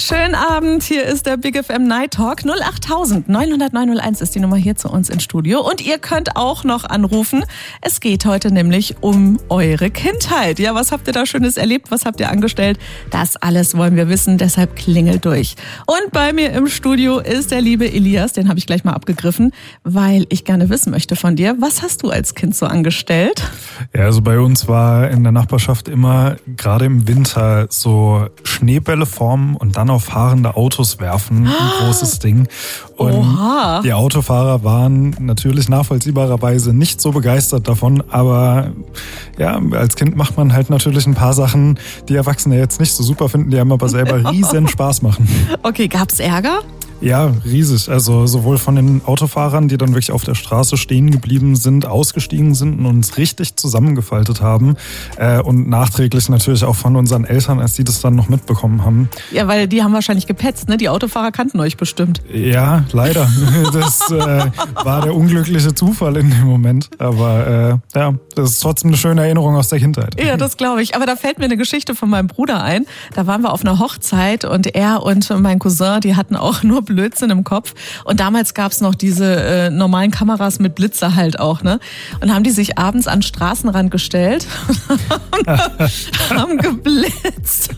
Schönen Abend, hier ist der Big FM Night Talk. 08000 900 901 ist die Nummer hier zu uns ins Studio. Und ihr könnt auch noch anrufen. Es geht heute nämlich um eure Kindheit. Ja, was habt ihr da Schönes erlebt? Was habt ihr angestellt? Das alles wollen wir wissen, deshalb klingelt durch. Und bei mir im Studio ist der liebe Elias, den habe ich gleich mal abgegriffen, weil ich gerne wissen möchte von dir, was hast du als Kind so angestellt? Ja, also bei uns war in der Nachbarschaft immer, gerade im Winter, so Schneebälle formen und dann auf fahrende Autos werfen, ein großes Ding. Und Oha. Die Autofahrer waren natürlich nachvollziehbarerweise nicht so begeistert davon, aber ja, als Kind macht man halt natürlich ein paar Sachen, die Erwachsene jetzt nicht so super finden, die einem aber selber riesen Spaß machen. Okay, gab's Ärger? Ja, riesig. Also sowohl von den Autofahrern, die dann wirklich auf der Straße stehen geblieben sind, ausgestiegen sind und uns richtig zusammengefaltet haben. Und nachträglich natürlich auch von unseren Eltern, als die das dann noch mitbekommen haben. Ja, weil die haben wahrscheinlich gepetzt, ne? Die Autofahrer kannten euch bestimmt. Ja, leider. Das war der unglückliche Zufall in dem Moment. Aber ja, das ist trotzdem eine schöne Erinnerung aus der Kindheit. Ja, das glaube ich. Aber da fällt mir eine Geschichte von meinem Bruder ein. Da waren wir auf einer Hochzeit und er und mein Cousin, die hatten auch nur Blödsinn im Kopf. Und damals gab's noch diese normalen Kameras mit Blitzer halt auch, ne? Und haben die sich abends an den Straßenrand gestellt und haben geblitzt.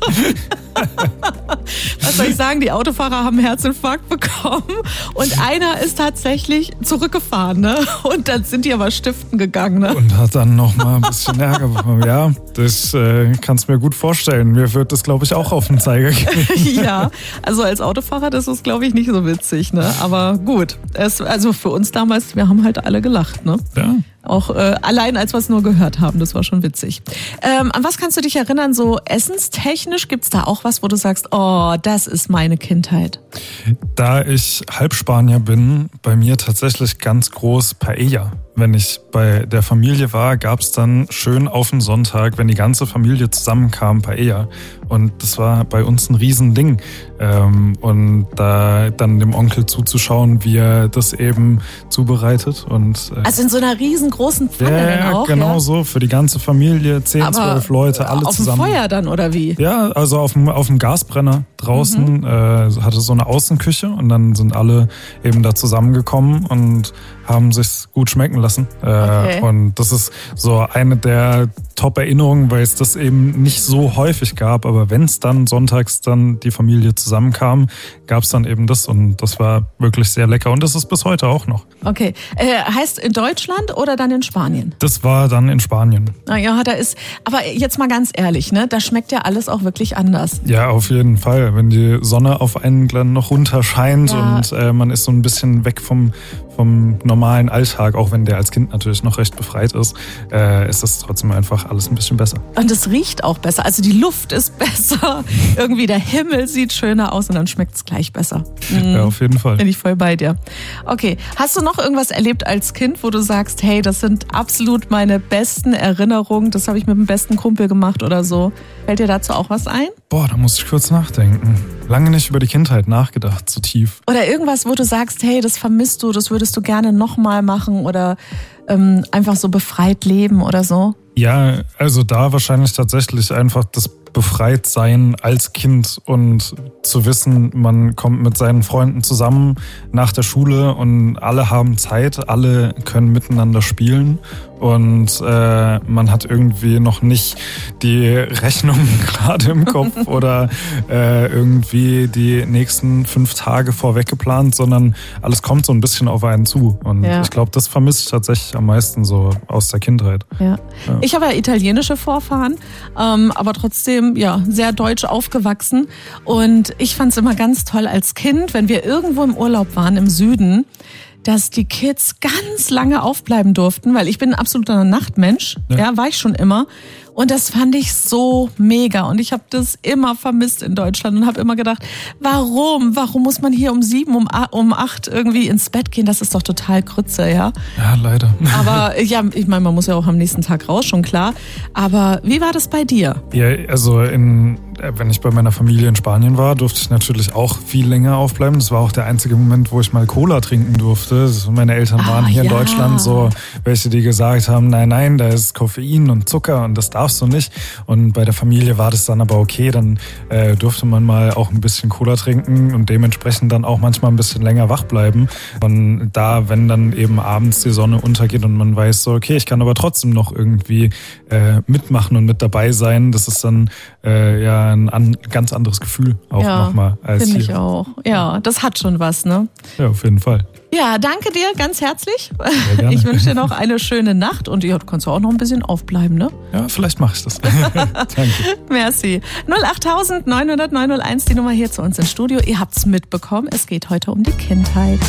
Was soll ich sagen? Die Autofahrer haben einen Herzinfarkt bekommen und einer ist tatsächlich zurückgefahren, ne? Und dann sind die aber stiften gegangen, ne? Und hat dann noch mal ein bisschen Ärger bekommen. Ja, das kannst du mir gut vorstellen. Mir wird das, glaube ich, auch auf den Zeiger gehen. Ja, also als Autofahrer, das ist, glaube ich, nicht so witzig, ne? Aber gut, also für uns damals, wir haben halt alle gelacht, ne? Ja. Auch allein, als wir es nur gehört haben, das war schon witzig. An was kannst du dich erinnern, so essenstechnisch? Gibt's da auch was, wo du sagst, oh, das ist meine Kindheit? Da ich Halbspanier bin, bei mir tatsächlich ganz groß Paella. Wenn ich bei der Familie war, gab's dann schön auf den Sonntag, wenn die ganze Familie zusammenkam, Paella. Und das war bei uns ein Riesending. Und da dann dem Onkel zuzuschauen, wie er das eben zubereitet. Und also in so einer riesengroßen Pfanne dann auch? Genau ja? So, für die ganze Familie, 10, aber 12 Leute, alle auf zusammen. Auf dem Feuer dann, oder wie? Ja, also auf dem Gasbrenner draußen, hatte so eine Außenküche und dann sind alle eben da zusammengekommen und haben sich's gut schmecken lassen. Okay. Und das ist so eine der Top-Erinnerungen, weil es das eben nicht so häufig gab, aber wenn es dann sonntags dann die Familie zusammenkam, gab es dann eben das und das war wirklich sehr lecker und das ist bis heute auch noch. Okay, heißt in Deutschland oder dann in Spanien? Das war dann in Spanien. Ja, da ist, aber jetzt mal ganz ehrlich, ne, da schmeckt ja alles auch wirklich anders. Ja, auf jeden Fall, wenn die Sonne auf einen dann noch runter scheint und man ist so ein bisschen weg vom normalen Alltag, auch wenn der als Kind natürlich noch recht befreit ist das trotzdem einfach alles ein bisschen besser. Und es riecht auch besser, also die Luft ist besser, irgendwie der Himmel sieht schöner aus und dann schmeckt es gleich besser. Ja, auf jeden Fall. Bin ich voll bei dir. Okay, hast du noch irgendwas erlebt als Kind, wo du sagst, hey, das sind absolut meine besten Erinnerungen, das habe ich mit dem besten Kumpel gemacht oder so? Fällt dir dazu auch was ein? Boah, da muss ich kurz nachdenken. Lange nicht über die Kindheit nachgedacht, so tief. Oder irgendwas, wo du sagst, hey, das vermisst du, das würdest du gerne nochmal machen oder einfach so befreit leben oder so? Ja, also da wahrscheinlich tatsächlich einfach das Befreitsein als Kind und zu wissen, man kommt mit seinen Freunden zusammen nach der Schule und alle haben Zeit, alle können miteinander spielen und man hat irgendwie noch nicht die Rechnung gerade im Kopf oder irgendwie die nächsten 5 Tage vorweg geplant, sondern alles kommt so ein bisschen auf einen zu und ich glaube, das vermisse ich tatsächlich am meisten so aus der Kindheit. Ja. Ich habe ja italienische Vorfahren, aber trotzdem sehr deutsch aufgewachsen und ich fand es immer ganz toll als Kind, wenn wir irgendwo im Urlaub waren im Süden, dass die Kids ganz lange aufbleiben durften, weil ich bin ein absoluter Nachtmensch, war ich schon immer. Und das fand ich so mega und ich habe das immer vermisst in Deutschland und habe immer gedacht, warum muss man hier um 7, um 8 irgendwie ins Bett gehen? Das ist doch total Grütze, ja? Ja, leider. Aber ja, ich meine, man muss ja auch am nächsten Tag raus, schon klar. Aber wie war das bei dir? Ja, also in wenn ich bei meiner Familie in Spanien war, durfte ich natürlich auch viel länger aufbleiben. Das war auch der einzige Moment, wo ich mal Cola trinken durfte. Meine Eltern waren hier in Deutschland so welche, die gesagt haben, nein, da ist Koffein und Zucker und das darfst du nicht. Und bei der Familie war das dann aber okay, dann durfte man mal auch ein bisschen Cola trinken und dementsprechend dann auch manchmal ein bisschen länger wach bleiben. Und da, wenn dann eben abends die Sonne untergeht und man weiß so, okay, ich kann aber trotzdem noch irgendwie mitmachen und mit dabei sein, das ist dann ein ganz anderes Gefühl auch nochmal als hier. Finde ich auch. Ja, das hat schon was, ne? Ja, auf jeden Fall. Ja, danke dir ganz herzlich. Sehr gerne. Ich wünsche dir noch eine schöne Nacht und du kannst auch noch ein bisschen aufbleiben, ne? Ja, vielleicht mache ich das. Danke. Merci. 08000 900 901, die Nummer hier zu uns ins Studio. Ihr habt's mitbekommen, es geht heute um die Kindheit.